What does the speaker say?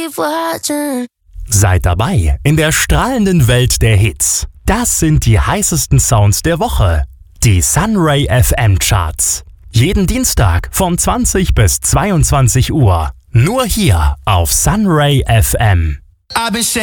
keep watching. Seid dabei in der strahlenden Welt der Hits. Das sind die heißesten Sounds der Woche. Die Sunray FM Charts. Jeden Dienstag von 20 bis 22 Uhr. Nur hier auf Sunray FM.